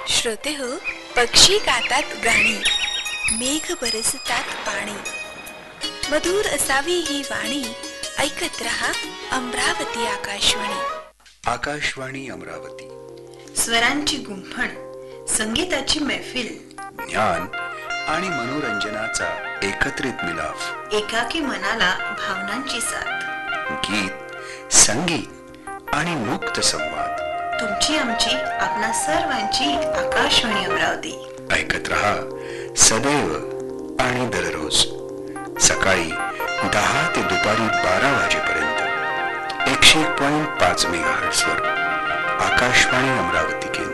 श्रोते हो, पक्षी गातात गाणी, मेघ बरसतात पाणी, मधुर असावी ही वाणी, ऐकत रहा अमरावती आकाशवाणी. आकाशवाणी अमरावती. स्वरांची गुंफण, संगीताची मैफिल, ज्ञान आणि मनोरंजनाचा एकत्रित मिलाफ, एकाकी मनाला भावनांची साथ, गीत, संगीत आणि मुक्त संवाद. तुमची आमची आपणा सर्वांची आकाशवाणी अमरावती. ऐकत रहा सदैव आणि दररोज सकाळी 10 ते दुपारी 12 वाजेपर्यंत 101.5 मेगाहर्ट्झ वर आकाशवाणी अमरावती केंद्र.